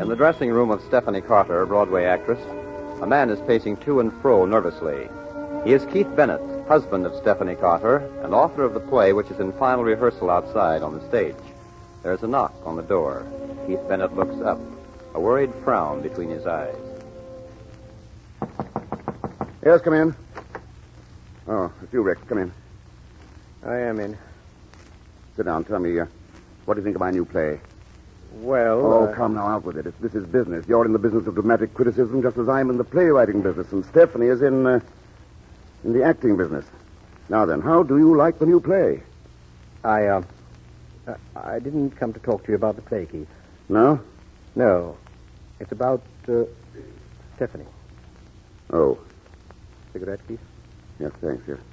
In the dressing room of Stephanie Carter, a Broadway actress, a man is pacing to and fro nervously. He is Keith Bennett, husband of Stephanie Carter, and author of the play which is in final rehearsal outside on the stage. There is a knock on the door. Keith Bennett looks up, a worried frown between his eyes. Yes, come in. Oh, it's you, Rex. Come in. I am in. Sit down. Tell me, what do you think of my new play? Well... Oh, come now, out with it. This is business. You're in the business of dramatic criticism just as I'm in the playwriting business, and Stephanie is in the acting business. Now then, how do you like the new play? I didn't come to talk to you about the play, Keith. No? No. It's about, Stephanie. Oh. Cigarette, Keith? Yes, thanks, yes.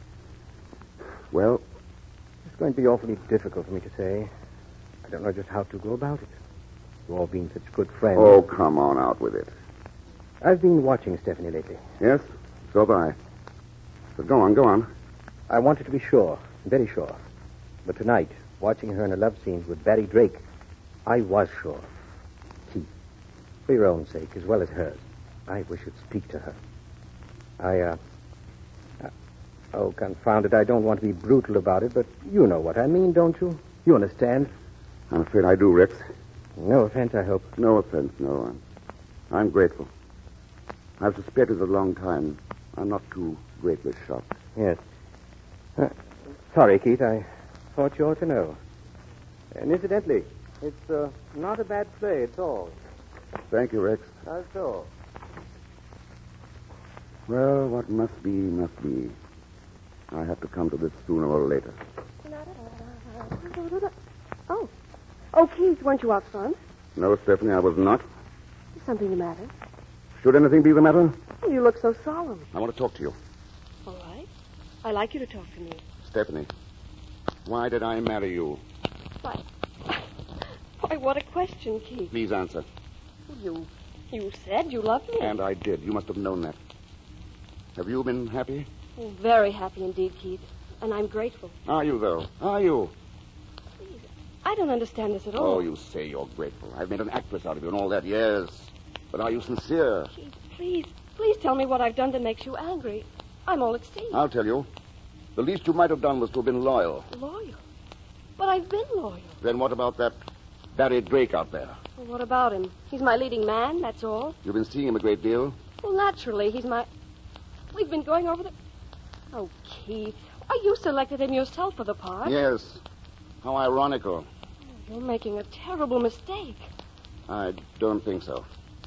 Well? It's going to be awfully difficult for me to say. I don't know just how to go about it. You've all been such good friends. Oh, come on, out with it. I've been watching Stephanie lately. Yes? So have I. But go on. I wanted to be sure, very sure. But tonight, watching her in a love scene with Barry Drake, I was sure. Keith, for your own sake, as well as hers, I wish you'd speak to her. Oh, confound it, I don't want to be brutal about it, but you know what I mean, don't you? You understand? I'm afraid I do, Rex. No offense, I hope. No offense, no. I'm grateful. I've suspected it a long time. I'm not too greatly shocked. Yes. Sorry, Keith, I thought you ought to know. And incidentally, it's not a bad play at all. Thank you, Rex. How so? Well, what must be, must be. I have to come to this sooner or later. Oh, Keith, weren't you out front? No, Stephanie, I was not. Is something the matter? Should anything be the matter? Oh, you look so solemn. I want to talk to you. All right. I like you to talk to me. Stephanie, why did I marry you? Why, what a question, Keith. Please answer. You said you loved me. And I did. You must have known that. Have you been happy? Oh, very happy indeed, Keith. And I'm grateful. Are you, though? Are you? Please, I don't understand this at all. Oh, you say you're grateful. I've made an actress out of you and all that, yes. But are you sincere? Keith, please tell me what I've done that makes you angry. I'm all at sea. I'll tell you. The least you might have done was to have been loyal. Loyal? But I've been loyal. Then what about that Barry Drake out there? Well, what about him? He's my leading man, that's all. You've been seeing him a great deal? Well, naturally, he's my... We've been going over the... Oh, Keith, why, you selected him yourself for the part. Yes. How ironical. You're making a terrible mistake. I don't think so.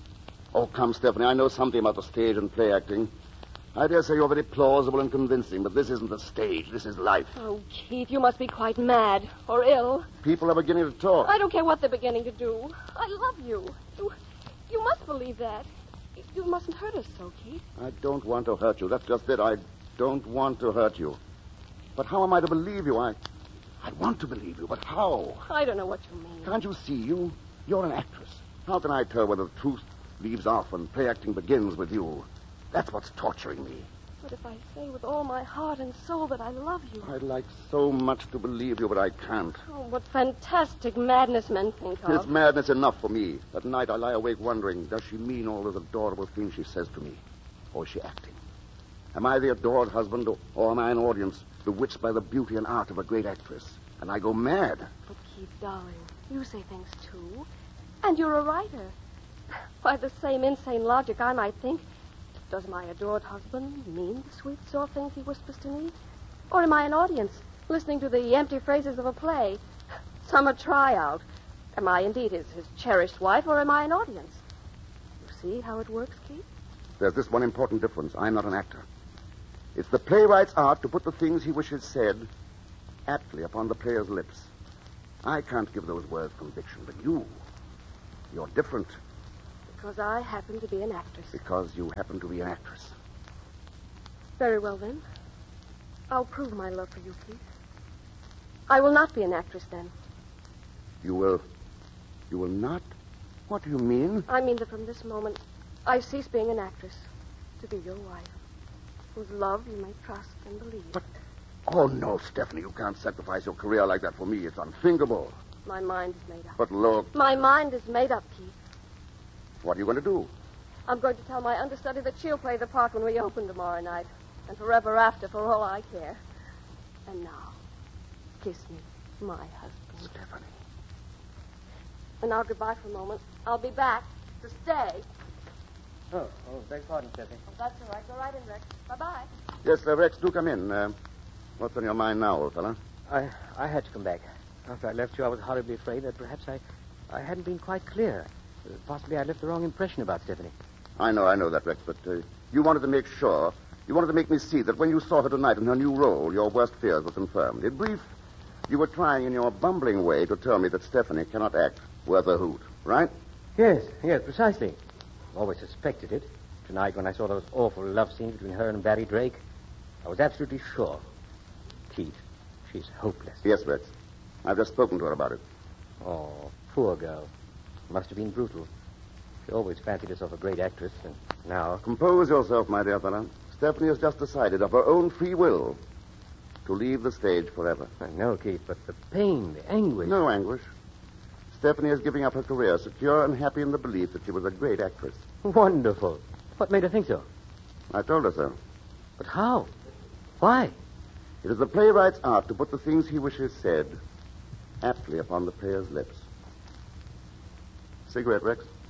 Oh, come, Stephanie, I know something about the stage and play acting. I dare say you're very plausible and convincing, but this isn't the stage. This is life. Oh, Keith, you must be quite mad or ill. People are beginning to talk. I don't care what they're beginning to do. I love you. You must believe that. You mustn't hurt us so, Keith. I don't want to hurt you. That's just it. I don't want to hurt you. But how am I to believe you? I want to believe you, but how? I don't know what you mean. Can't you see? You're an actress. How can I tell whether the truth leaves off when play acting begins with you? That's what's torturing me. But if I say with all my heart and soul that I love you... I'd like so much to believe you, but I can't. Oh, what fantastic madness men think of. It's madness enough for me. At night I lie awake wondering, does she mean all those adorable things she says to me? Or is she acting? Am I the adored husband, or am I an audience bewitched by the beauty and art of a great actress? And I go mad. But, Keith, darling, you say things, too. And you're a writer. By the same insane logic, I might think... Does my adored husband mean the sweet, soft things he whispers to me? Or am I an audience, listening to the empty phrases of a play? Summer tryout. Am I indeed his cherished wife, or am I an audience? You see how it works, Keith? There's this one important difference. I'm not an actor. It's the playwright's art to put the things he wishes said aptly upon the player's lips. I can't give those words conviction, but you're different. Because I happen to be an actress. Because you happen to be an actress. Very well, then. I'll prove my love for you, Keith. I will not be an actress, then. You will not? What do you mean? I mean that from this moment, I cease being an actress to be your wife, whose love you may trust and believe. But, oh, no, Stephanie, you can't sacrifice your career like that for me. It's unthinkable. My mind is made up. But look... My mind is made up, Keith. What are you going to do? I'm going to tell my understudy that she'll play the part when we open tomorrow night. And forever after, for all I care. And now, kiss me, my husband. Stephanie. And now goodbye for a moment. I'll be back to stay. Oh, beg pardon, Stephanie. Oh, that's all right. Go right in, Rex. Bye-bye. Yes, Rex, do come in. What's on your mind now, old fella? I had to come back. After I left you, I was horribly afraid that perhaps I hadn't been quite clear. Possibly I left the wrong impression about Stephanie. I know that, Rex, but you wanted to make sure. You wanted to make me see that when you saw her tonight in her new role, your worst fears were confirmed. In brief, you were trying in your bumbling way to tell me that Stephanie cannot act worth a hoot, right? Yes, precisely. Always suspected it. Tonight, when I saw those awful love scenes between her and Barry Drake, I was absolutely sure. Keith, she's hopeless. Yes, Rex. I've just spoken to her about it. Oh, poor girl. Must have been brutal. She always fancied herself a great actress, and now... Compose yourself, my dear fellow. Stephanie has just decided of her own free will to leave the stage forever. I know, Keith, but the pain, the anguish... No anguish. Stephanie is giving up her career, secure and happy in the belief that she was a great actress. Wonderful. What made her think so? I told her so. But how? Why? It is the playwright's art to put the things he wishes said aptly upon the player's lips. Cigarette, Rex?